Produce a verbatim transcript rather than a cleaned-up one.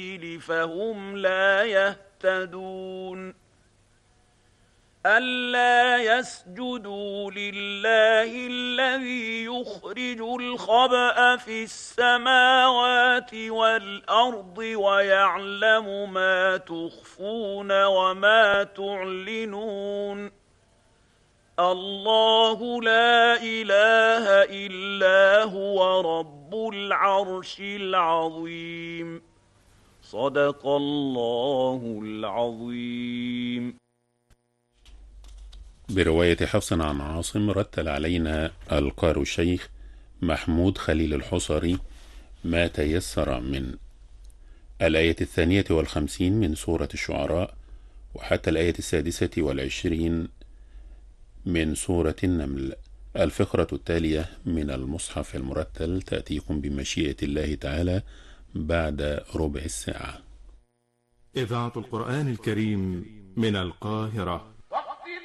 فهم لا يهتدون ألا يسجدوا لله الذي يخرج الخبأ في السماوات والأرض ويعلم ما تخفون وما تعلنون الله لا إله إلا هو رب العرش العظيم صدق الله العظيم. برواية حفص عن عاصم رتل علينا القارئ الشيخ محمود خليل الحصري ما تيسر من الآية الثانية والخمسين من سورة الشعراء وحتى الآية السادسة والعشرين من سورة النمل. الفقرة التالية من المصحف المرتل تأتيكم بمشيئة الله تعالى بعد ربع الساعة. إذاعة القرآن الكريم من القاهرة.